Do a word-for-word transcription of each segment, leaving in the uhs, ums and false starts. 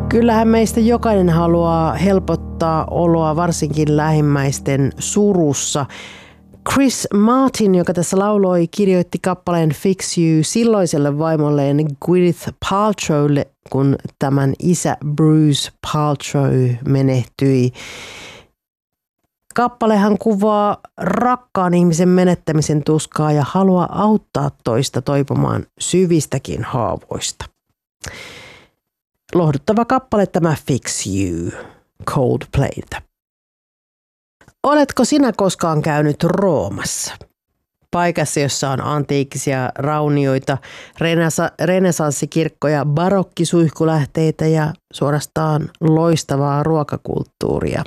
Kyllähän meistä jokainen haluaa helpottaa oloa varsinkin lähimmäisten surussa. Chris Martin, joka tässä lauloi, kirjoitti kappaleen Fix You silloiselle vaimolleen Gwyneth Paltrowlle, kun tämän isä Bruce Paltrow menehtyi. Kappalehan kuvaa rakkaan ihmisen menettämisen tuskaa ja haluaa auttaa toista toipumaan syvistäkin haavoista. Lohduttava kappale tämä Fix You Coldplaylta. Oletko sinä koskaan käynyt Roomassa? Paikassa, jossa on antiikkisia raunioita, renesa- renesanssikirkkoja, barokkisuihkulähteitä ja suorastaan loistavaa ruokakulttuuria.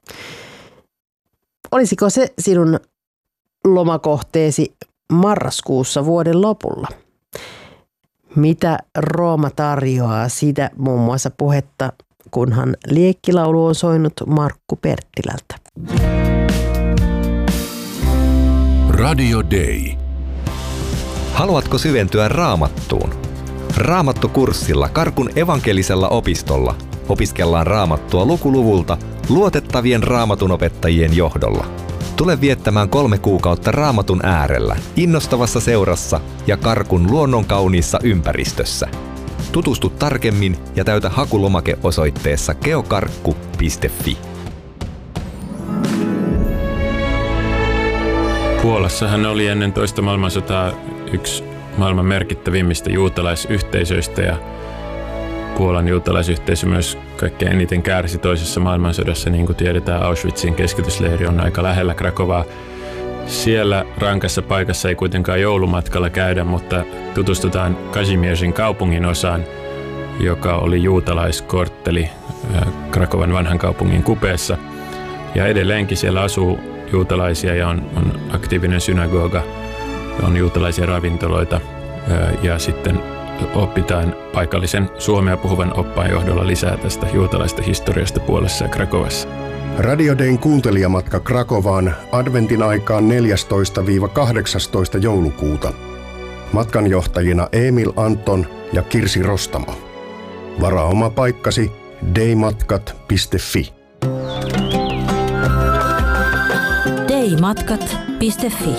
Olisiko se sinun lomakohteesi marraskuussa vuoden lopulla? Mitä Rooma tarjoaa, siitä muun muassa puhetta, kunhan liekkilaulu on soinut Markku Perttilältä. Radio Day. Haluatko syventyä Raamattuun? Raamattukurssilla Karkun evankelisella opistolla opiskellaan Raamattua lukuluvulta luotettavien raamatunopettajien johdolla. Tule viettämään kolme kuukautta Raamatun äärellä, innostavassa seurassa ja Karkun luonnonkauniissa ympäristössä. Tutustu tarkemmin ja täytä hakulomake osoitteessa geokarkku piste fi. Puolassa hän oli ennen toista maailmansotaa yksi maailman merkittävimmistä juutalaisyhteisöistä ja Puolan juutalaisyhteisö myös kaikkein eniten kärsi toisessa maailmansodassa. Niin kuin tiedetään, Auschwitzin keskitysleiri on aika lähellä Krakovaa. Siellä rankassa paikassa ei kuitenkaan joulumatkalla käydä, mutta tutustutaan Kazimierzin kaupungin osaan, joka oli juutalaiskortteli Krakovan vanhan kaupungin kupeessa. Ja edelleenkin siellä asuu juutalaisia ja on, on aktiivinen synagoga, on juutalaisia ravintoloita ja sitten opitaan paikallisen suomea puhuvan oppaan johdolla lisää tästä juutalaista historiasta Puolassa ja Krakovassa. Radio Dayn kuuntelijamatka Krakovaan adventin aikaan neljästoista kahdeksastoista joulukuuta. Matkanjohtajina Emil Anton ja Kirsi Rostamo. Varaa oma paikkasi daymatkat piste fi. daymatkat piste fi.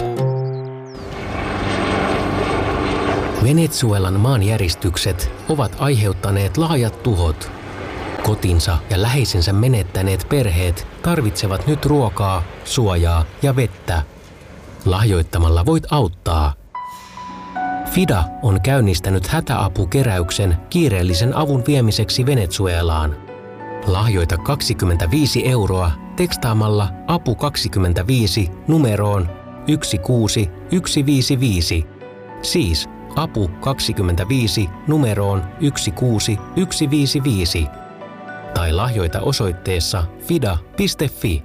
Venezuelan maanjäristykset ovat aiheuttaneet laajat tuhot. Kotinsa ja läheisensä menettäneet perheet tarvitsevat nyt ruokaa, suojaa ja vettä. Lahjoittamalla voit auttaa. FIDA on käynnistänyt hätäapukeräyksen kiireellisen avun viemiseksi Venezuelaan. Lahjoita kaksikymmentäviisi euroa tekstaamalla apu kaksikymmentäviisi numeroon yksi kuusi yksi viisi viisi. Siis apu kaksikymmentäviisi numeroon yksi kuusi yksi viisi viisi. Tai lahjoita osoitteessa fida piste fi.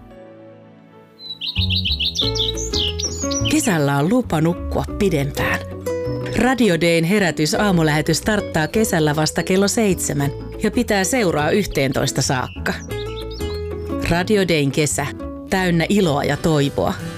Kesällä on lupa nukkua pidempään. Radio Dayn herätys aamulähetys starttaa kesällä vasta kello seitsemän ja pitää seuraa yhteentoista saakka. Radio Dayn kesä, täynnä iloa ja toivoa.